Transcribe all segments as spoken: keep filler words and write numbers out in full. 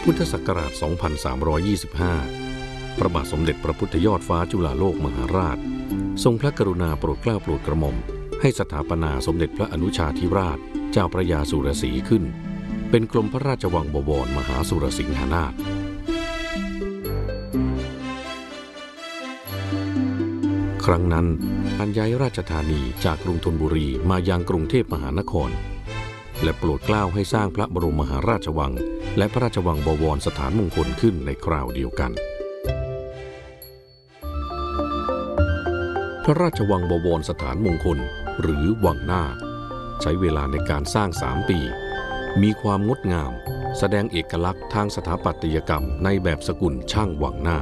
พุทธศักราช สองพันสามร้อยยี่สิบห้า พระบาทสมเด็จพระพุทธยอดฟ้าจุฬาโลกมหาราชทรงพระกรุณาโปรดเกล้าโปรดกระหม่อมให้สถาปนาสมเด็จพระอนุชาธิราชเจ้าพระยาสุรศรีขึ้นเป็นกรมพระราชวังบวรมหาสุรสิงหนาถครั้งนั้นการย้ายราชธานีจากกรุงธนบุรีมายังกรุงเทพมหานครและโปรดเกล้าให้สร้างพระบรมมหาราชวังและพระราชวังบวรสถานมงคลขึ้นในคราวเดียวกันพระราชวังบวรสถานมงคลหรือวังหน้าใช้เวลาในการสร้างสามปีมีความงดงามแสดงเอกลักษณ์ทางสถาปัตยกรรมในแบบสกุลช่างวังหน้า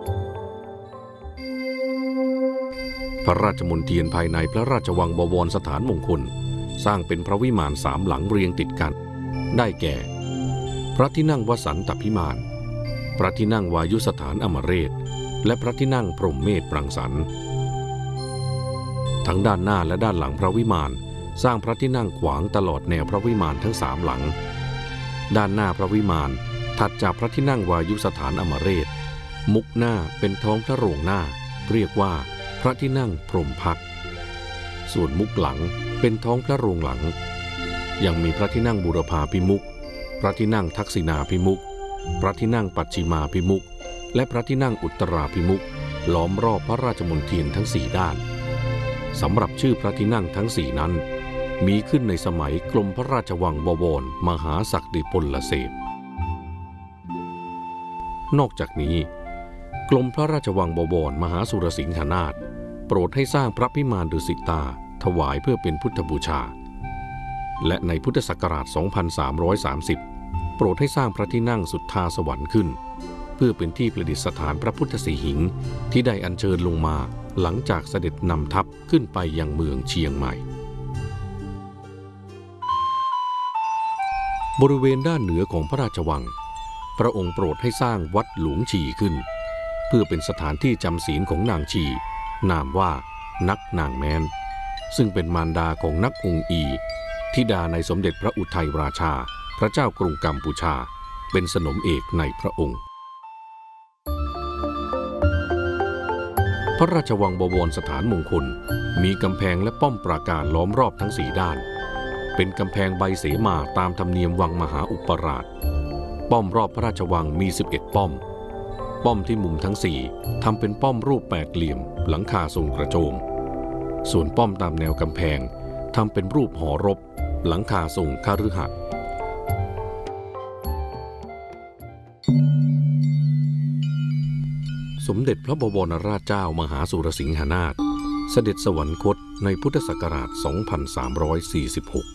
พระราชมณฑียนภายในพระราชวังบวรสถานมงคลสร้างเป็นพระวิมานสามหลังเรียงติดกันได้แก่พระที่นั่งวสันตภิมานพระที่นั่งวายุสถานอมเรศและพระที่นั่งพรหมเมธปรังสรรค์ทั้งด้านหน้าและด้านหลังพระวิมานสร้างพระที่นั่งขวางตลอดแนวพระวิมานทั้งสามหลังด้านหน้าพระวิมานถัดจากพระที่นั่งวายุสถานอมเรศมุกหน้าเป็นท้องพระโรงหน้าเรียกว่าพระที่นั่งพรหมพักตร์ส่วนมุกหลังเป็นท้องพระโรงหลังยังมีพระที่นั่งบูรพาภิมุขพระที่นั่งทักษิณาภิมุขพระที่นั่งปัจฉิมาภิมุขและพระที่นั่งอุตตราภิมุขล้อมรอบพระราชมณฑียนทั้งสี่ด้านสำหรับชื่อพระที่นั่งทั้งสี่นั้นมีขึ้นในสมัยกรมพระราชวังบวรมหาศักดิพลเสพนอกจากนี้กรมพระราชวังบวรมหาสุรสิงหนาถโปรดให้สร้างพระพิมานดุสิตาถวายเพื่อเป็นพุทธบูชาและในพุทธศักราช สองพันสามร้อยสามสิบ โปรดให้สร้างพระที่นั่งสุทธาสวรรค์ขึ้นเพื่อเป็นที่ประดิษฐานพระพุทธสีหิงที่ได้อัญเชิญลงมาหลังจากเสด็จนำทัพขึ้นไปยังเมืองเชียงใหม่บริเวณด้านเหนือของพระราชวังพระองค์โปรดให้สร้างวัดหลวงชีขึ้นเพื่อเป็นสถานที่จำศีลของนางชีนามว่านักนางแม้นซึ่งเป็นมารดาของนักองอีธิดาในสมเด็จพระอุทัยราชาพระเจ้ากรุงกัมพูชาเป็นสนมเอกในพระองค์พระราชวังบวรสถานมงคลมีกำแพงและป้อมปราการล้อมรอบทั้งสี่ด้านเป็นกำแพงใบเสมาตามธรรมเนียมวังมหาอุปราชป้อมรอบพระราชวังมีสิบเอ็ดป้อมป้อมที่มุมทั้งสี่ทำเป็นป้อมรูปแปดเหลี่ยมหลังคาทรงกระโจมส่วนป้อมตามแนวกำแพงทำเป็นรูปหอรบหลังคาทรงคฤหะสมเด็จพระบวรราชเจ้ามหาสุรสิงหนาถเสด็จสวรรคตในพุทธศักราช สองพันสามร้อยสี่สิบหก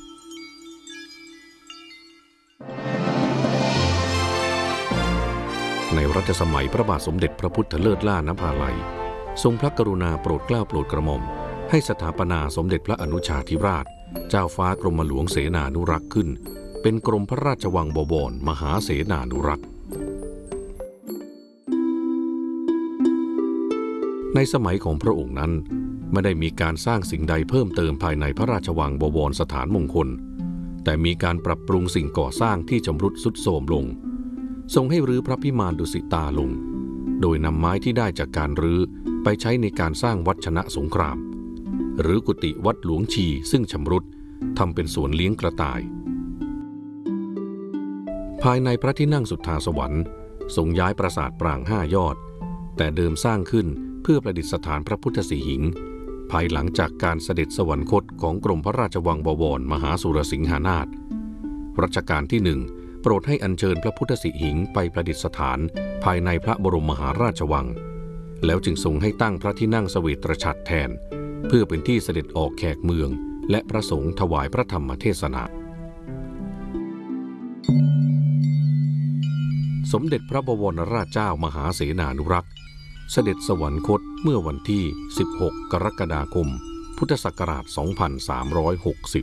ในรัชสมัยพระบาทสมเด็จพระพุทธเลิศล่านภาลัยทรงพระกรุณาโปรดเกล้าโปรดกระหม่อมให้สถาปนาสมเด็จพระอนุชาธิราชเจ้าฟ้ากรมหลวงเสนานุรักษ์ขึ้นเป็นกรมพระราชวังบวรมหาเสนานุรักษ์ในสมัยของพระองค์นั้นไม่ได้มีการสร้างสิ่งใดเพิ่มเติมภายในพระราชวังบวรสถานมงคลแต่มีการปรับปรุงสิ่งก่อสร้างที่ชำรุดทรุดโทรมลงทรงให้รื้อพระพิมานดุสิตาลงโดยนำไม้ที่ได้จากการรื้อไปใช้ในการสร้างวัดชนะสงครามหรือกุฏิวัดหลวงชีซึ่งชำรุดทำเป็นสวนเลี้ยงกระต่ายภายในพระที่นั่งสุทธาสวรรค์ทรงย้ายปราสาทปรางห้ายอดแต่เดิมสร้างขึ้นเพื่อประดิษฐานพระพุทธสีหิงภายหลังจากการเสด็จสวรรคตของกรมพระราชวังบวรมหาสุรสิงหนาถรัชกาลที่หนึ่งโปรดให้อัญเชิญพระพุทธสีหิงไปประดิษฐานภายในพระบรมมหาราชวังแล้วจึงทรงให้ตั้งพระที่นั่งเสวตฉัตรแทนเพื่อเป็นที่เสด็จออกแขกเมืองและพระสงฆ์ถวายพระธรรมเทศนาสมเด็จพระบวรราชเจ้ามหาเสนานุรักษ์เสด็จสวรรคตเมื่อวันที่สิบหกกรกฎาคมพุทธศักราช สองพันสามร้อยหกสิบ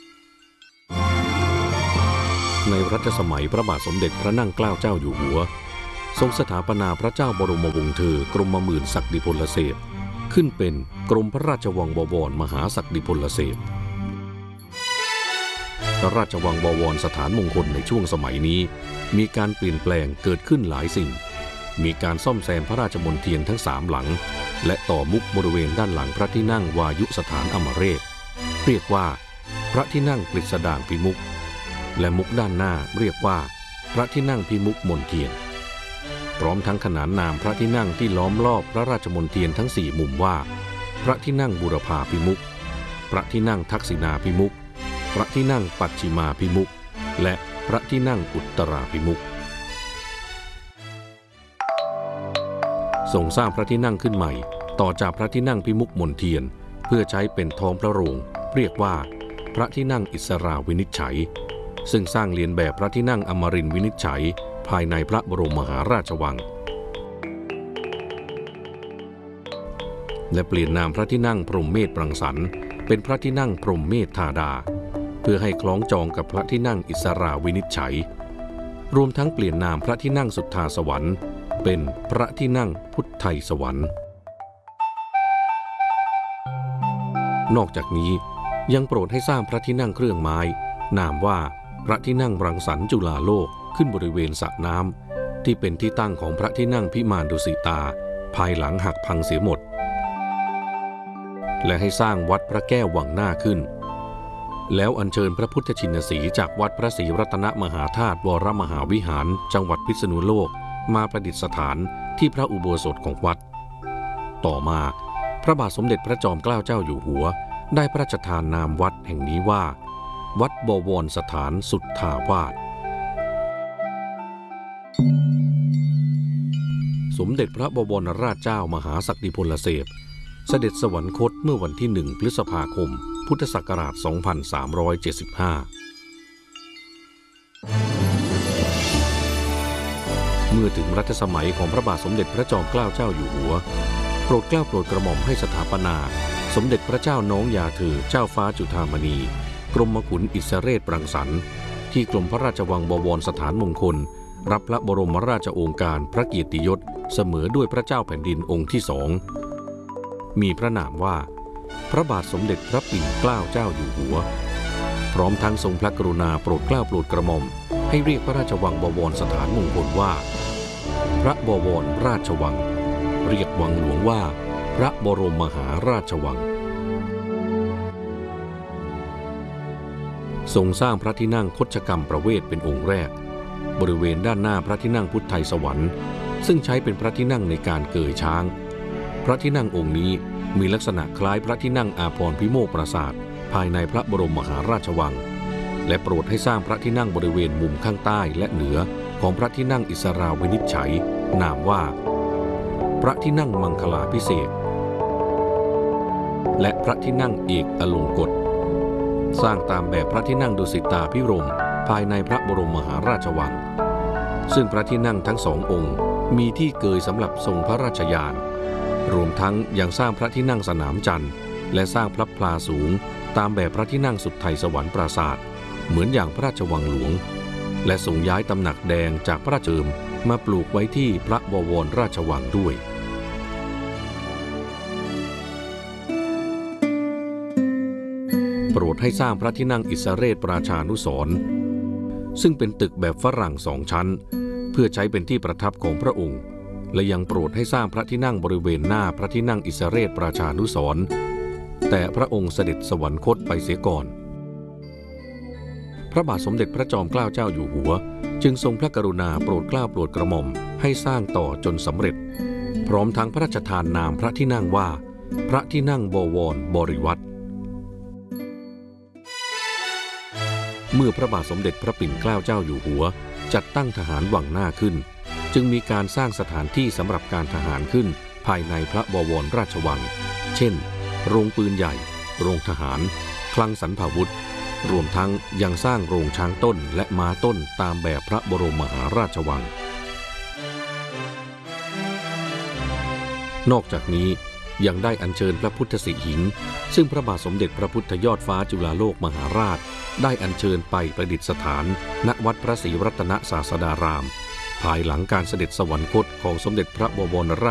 ในรัชสมัยพระบาทสมเด็จพระนั่งเกล้าเจ้าอยู่หัวทรงสถาปนาพระเจ้าบรมวงศ์เธอกรมหมื่นศักดิพลเสพขึ้นเป็นกรมพระราชวังบวรมหาศักดิพลเสพพระราชวังบวรสถานมงคลในช่วงสมัยนี้มีการเปลี่ยนแปลงเกิดขึ้นหลายสิ่งมีการซ่อมแซมพระราชมณฑียนทั้งสามหลังและต่อมุกบริเวณด้านหลังพระที่นั่งวายุสถานอมเรศเรียกว่าพระที่นั่งกฤษดางพิมุขและมุกด้านหน้าเรียกว่าพระที่นั่งพิมุขมณฑียนพร้อมทั้งขนานนามพระที่นั่งที่ล้อมรอบพระราชมณฑียนทั้งสี่มุมว่าพระที่นั่งบูรพาพิมุขพระที่นั่งทักษิณาพิมุขพระที่นั่งปัจฉิมาพิมุขและพระที่นั่งอุตราพิมุขทรงสร้างพระที่นั่งขึ้นใหม่ต่อจากพระที่นั่งพิมุขมณฑียนเพื่อใช้เป็นท้องพระโรงเรียกว่าพระที่นั่งอิสราวินิจฉัยซึ่งสร้างเลียนแบบพระที่นั่งอมรินทร์วินิจฉัยภายในพระบรมมหาราชวังและเปลี่ยนนามพระที่นั่งพรหมเมธรังสรรค์เป็นพระที่นั่งพรหมเมธธาดาเพื่อให้คล้องจองกับพระที่นั่งอิสราวินิจฉัยรวมทั้งเปลี่ยนนามพระที่นั่งสุทธาสวรรค์เป็นพระที่นั่งพุทไทยสวรรค์นอกจากนี้ยังโปรดให้สร้างพระที่นั่งเครื่องไม้นามว่าพระที่นั่งรังสรรค์จุฬาโลกขึ้นบริเวณสระน้ำที่เป็นที่ตั้งของพระที่นั่งพิมานดุสิตาภายหลังหักพังเสียหมดและให้สร้างวัดพระแก้ววังหน้าขึ้นแล้วอัญเชิญพระพุทธชินสีห์จากวัดพระศรีรัตนมหาธาตุวรมหาวิหารจังหวัดพิษณุโลกมาประดิษฐานที่พระอุโบสถของวัดต่อมาพระบาทสมเด็จพระจอมเกล้าเจ้าอยู่หัวได้พระราชทานนามวัดแห่งนี้ว่าวัดบวรสถานสุทธาวาสสมเด็จพระบวรราชเจ้ามหาศักดิพลเสพเสด็จสวรรคตเมื่อวันที่หนึ่งพฤษภาคมพุทธศักราชสองพันสามร้อยเจ็ดสิบห้าเมื่อถึงรัชสมัยของพระบาทสมเด็จพระจอมเกล้าเจ้าอยู่หัวโปรดเกล้าโปรดกระหม่อมให้สถาปนาสมเด็จพระเจ้าน้องยาเธอเจ้าฟ้าจุฑามณีกรมขุนอิสเรศรังสรรค์ที่กรมพระราชวังบวรสถานมงคลรับพระบรมราชโองการพระเกียรติยศเสมอด้วยพระเจ้าแผ่นดินองค์ที่สองมีพระนามว่าพระบาทสมเด็จพระปิ่นเกล้าเจ้าอยู่หัวพร้อมทั้งทรงพระกรุณาโปรดเกล้าโปรดกระหม่อมให้เรียกพระราชวังบวรสถานมงคลว่าพระบวรราชวังเรียกวังหลวงว่าพระบรมมหาราชวังทรงสร้างพระที่นั่งคชกรรมประเวทเป็นองค์แรกบริเวณด้านหน้าพระที่นั่งพุทธไทยสวรรค์ซึ่งใช้เป็นพระที่นั่งในการเกยช้างพระที่นั่งองค์นี้มีลักษณะคล้ายพระที่นั่งอาภรณ์พิโมกปราสาทภายในพระบรมมหาราชวังและโปรดให้สร้างพระที่นั่งบริเวณมุมข้างใต้และเหนือของพระที่นั่งอิสราวินิจฉัยนามว่าพระที่นั่งมังคลาภิเษกและพระที่นั่งเอกอลงกฎสร้างตามแบบพระที่นั่งดุสิตาภิรมย์ภายในพระบรมมหาราชวังซึ่งพระที่นั่งทั้งสององค์มีที่เกยสำหรับทรงพระราชยานรวมทั้งยังสร้างพระที่นั่งสนามจันทร์และสร้างพระพลาสูงตามแบบพระที่นั่งสุทไทยสวรรค์ปราสาทเหมือนอย่างพระราชวังหลวงและทรงย้ายตำหนักแดงจากพระราชเจิมมาปลูกไว้ที่พระบวรราชวังด้วยโปรดให้สร้างพระที่นั่งอิสเรศราชานุสรณ์ซึ่งเป็นตึกแบบฝรั่งสองชั้นเพื่อใช้เป็นที่ประทับของพระองค์และยังโปรดให้สร้างพระที่นั่งบริเวณหน้าพระที่นั่งอิสเรศราชานุสรณ์แต่พระองค์เสด็จสวรรคตไปเสียก่อนพระบาทสมเด็จพระจอมเกล้าเจ้าอยู่หัวจึงทรงพระกรุณาโปรดเกล้าโปรดกระหม่อมให้สร้างต่อจนสำเร็จพร้อมทั้งพระราชทานนามพระที่นั่งว่าพระที่นั่งบวรบริวัตรเมื่อพระบาทสมเด็จพระปิ่นเกล้าเจ้าอยู่หัวจัดตั้งทหารวังหน้าขึ้นจึงมีการสร้างสถานที่สำหรับการทหารขึ้นภายในพระบวรราชวังเช่นโรงปืนใหญ่โรงทหารคลังสรรพาวุธรวมทั้งยังสร้างโรงช้างต้นและม้าต้นตามแบบพระบรมมหาราชวังนอกจากนี้ยังได้อัญเชิญพระพุทธสิหิงค์ซึ่งพระบาทสมเด็จพระพุทธยอดฟ้าจุฬาโลกมหาราชได้อัญเชิญไปประดิษฐานณวัดพระศรีรัตนศาสดารามภายหลังการเสด็จสวรรคตของสมเด็จพระบวรราช